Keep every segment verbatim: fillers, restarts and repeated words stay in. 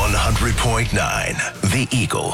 one hundred point nine The Eagle.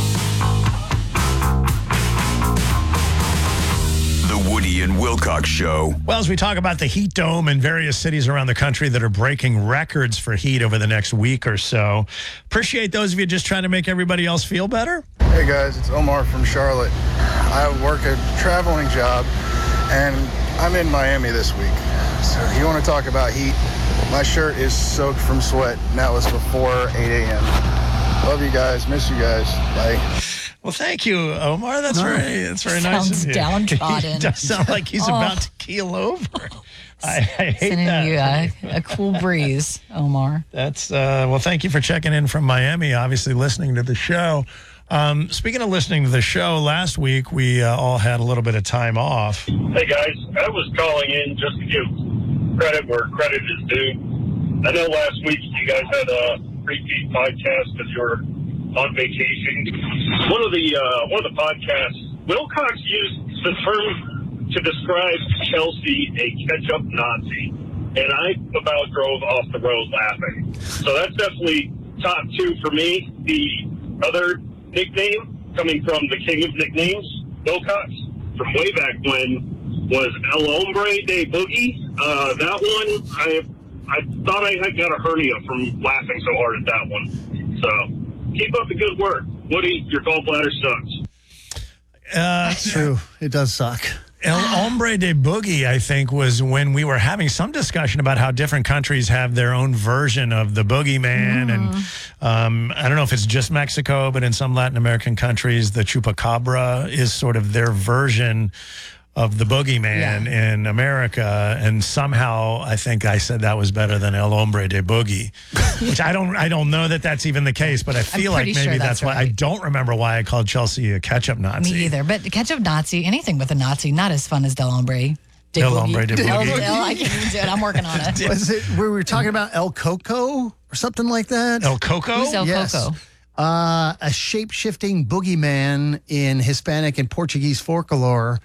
The Woody and Wilcox Show. Well, as we talk about the heat dome in various cities around the country that are breaking records for heat over the next week or so, appreciate those of you just trying to make everybody else feel better. Hey guys, it's Omar from Charlotte. I work a traveling job and I'm in Miami this week. So you want to talk about heat? My shirt is soaked from sweat and that was before eight a.m. Love you guys. Miss you guys. Bye. Well, thank you, Omar. That's Oh, very, that's very nice sounds of you. downtrodden. He does sound like he's Oh. about to keel over. I, I hate Sending that. you a, a cool breeze, Omar. That's uh, well, thank you for checking in from Miami, obviously listening to the show. Um, speaking of listening to the show, last week we uh, all had a little bit of time off. Hey guys, I was calling in just to give credit where credit is due. I know last week you guys had a repeat podcast because you were on vacation. One of the uh, one of the podcasts, Wilcox used the term to describe Chelsea a ketchup Nazi, and I about drove off the road laughing. So that's definitely top two for me. The other nickname coming from the king of nicknames, Wilcox, from way back when, was El Hombre de Boogie. Uh, that one, I I thought I had got a hernia from laughing so hard at that one. So keep up the good work. Woody, your gallbladder sucks. Uh, That's true. It does suck. El Hombre de Boogie, I think, was when we were having some discussion about how different countries have their own version of the boogeyman. Mm. And um, I don't know if it's just Mexico, but in some Latin American countries, the chupacabra is sort of their version of the boogeyman yeah. in America. And somehow I think I said that was better than El Hombre de Boogie, which I don't I don't know that that's even the case, but I feel like maybe sure that's, that's why. right. I don't remember why I called Chelsea a ketchup Nazi. Me either, but ketchup Nazi, anything with a Nazi, not as fun as Del Hombre. De El Boogie. Hombre de El, Boogie. El, I can't even do it. I'm working on it. Was it where we were talking about El Coco or something like that? El Coco? Who's El yes. Coco? Uh, a shape-shifting boogeyman in Hispanic and Portuguese folklore.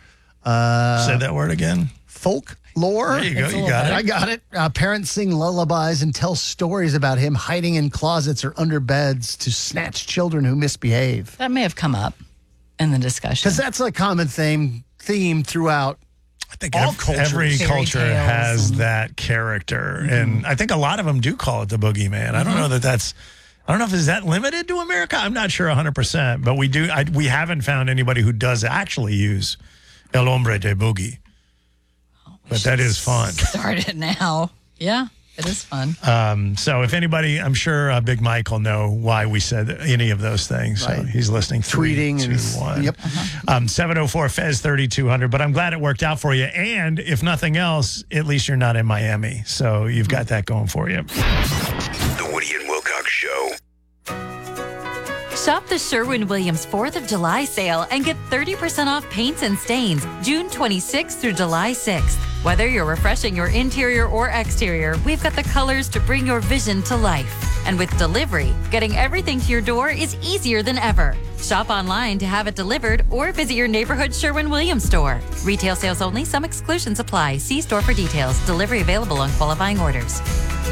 Uh, Say that word again. Folklore. There you go. It's a You little got better. it. I got it. Uh, parents sing lullabies and tell stories about him hiding in closets or under beds to snatch children who misbehave. That may have come up in the discussion. Because that's a common theme theme throughout I think all ev- cultures. every Fairy culture tales has and- that character. And I think a lot of them do call it the boogeyman. I don't know that that's, I don't know if is that limited to America. I'm not sure one hundred percent, but we do. I, we haven't found anybody who does actually use El Hombre de Boogie. But that is fun. Start it now. Yeah, it is fun. Um, so if anybody, I'm sure uh, Big Mike will know why we said any of those things. So Right. he's listening. Three, tweeting two, and one. yep. Um, seven oh four Fez thirty-two hundred. But I'm glad it worked out for you. And if nothing else, at least you're not in Miami. So you've got that going for you. The Woody and Wilcox Show. Shop the Sherwin-Williams fourth of July sale and get thirty percent off paints and stains June twenty-sixth through July sixth. Whether you're refreshing your interior or exterior, we've got the colors to bring your vision to life. And with delivery, getting everything to your door is easier than ever. Shop online to have it delivered or visit your neighborhood Sherwin-Williams store. Retail sales only. Some exclusions apply. See store for details. Delivery available on qualifying orders.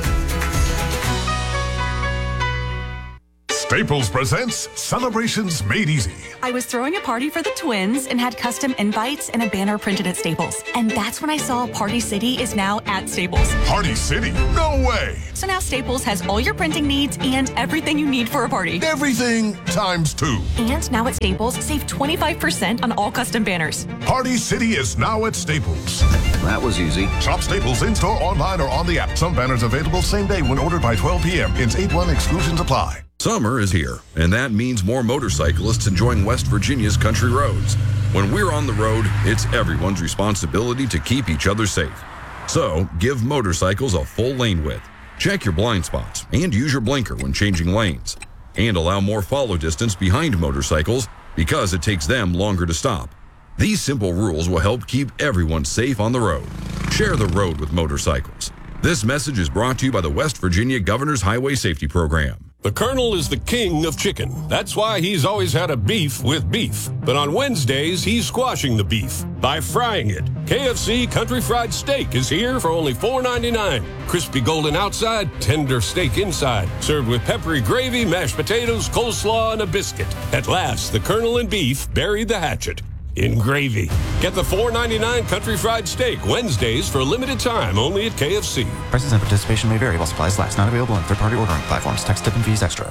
Staples presents Celebrations Made Easy. I was throwing a party for the twins and had custom invites and a banner printed at Staples. And that's when I saw Party City is now at Staples. Party City? No way! So now Staples has all your printing needs and everything you need for a party. Everything times two. And now at Staples, save twenty-five percent on all custom banners. Party City is now at Staples. That was easy. Shop Staples in-store, online, or on the app. Some banners available same day when ordered by twelve p.m. Ins eight one exclusions apply. Summer is here, and that means more motorcyclists enjoying West Virginia's country roads. When we're on the road, it's everyone's responsibility to keep each other safe. So, give motorcycles a full lane width. Check your blind spots and use your blinker when changing lanes. And allow more follow distance behind motorcycles because it takes them longer to stop. These simple rules will help keep everyone safe on the road. Share the road with motorcycles. This message is brought to you by the West Virginia Governor's Highway Safety Program. The Colonel is the king of chicken. That's why he's always had a beef with beef. But on Wednesdays, he's squashing the beef by frying it. K F C Country Fried Steak is here for only four ninety-nine. Crispy golden outside, tender steak inside. Served with peppery gravy, mashed potatoes, coleslaw, and a biscuit. At last, the Colonel and beef buried the hatchet in gravy. Get the four ninety-nine Country Fried Steak Wednesdays for a limited time only at K F C. Prices and participation may vary while supplies last. Not available on third-party ordering platforms. Tax, tip, and fees extra.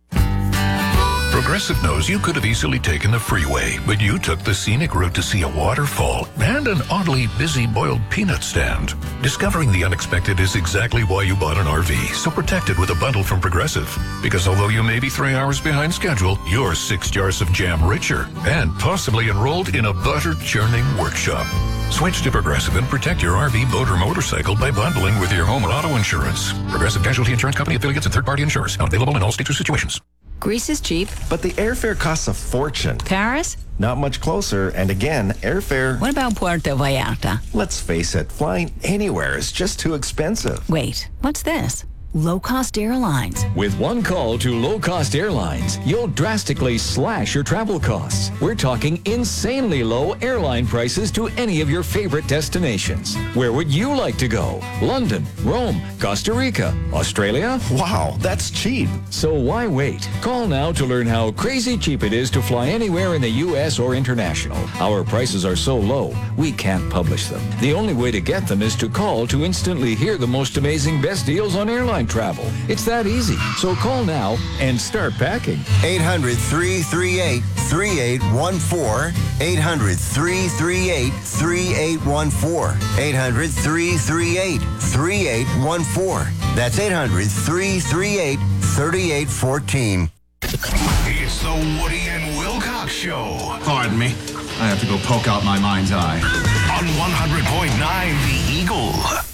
Progressive knows you could have easily taken the freeway, but you took the scenic route to see a waterfall and an oddly busy boiled peanut stand. Discovering the unexpected is exactly why you bought an R V, so protect it with a bundle from Progressive. Because although you may be three hours behind schedule, you're six jars of jam richer and possibly enrolled in a butter churning workshop. Switch to Progressive and protect your R V, boat, or motorcycle by bundling with your home and auto insurance. Progressive Casualty Insurance Company affiliates and third-party insurers. Not available in all states or situations. Greece is cheap. But the airfare costs a fortune. Paris? Not much closer. And again, airfare... What about Puerto Vallarta? Let's face it, flying anywhere is just too expensive. Wait, what's this? Low-cost airlines. With one call to low-cost airlines, you'll drastically slash your travel costs. We're talking insanely low airline prices to any of your favorite destinations. Where would you like to go? London, Rome, Costa Rica, Australia? Wow, that's cheap. So why wait? Call now to learn how crazy cheap it is to fly anywhere in the U S or international. Our prices are so low, we can't publish them. The only way to get them is to call to instantly hear the most amazing best deals on airline travel. It's that easy. So call now and start packing. eight hundred, three three eight, three eight one four. eight hundred, three three eight, three eight one four. eight hundred, three three eight, three eight one four. That's eight hundred, three three eight, three eight one four. It's the Woody and Wilcox Show. Pardon me. I have to go poke out my mind's eye. On one hundred point nine The Eagle.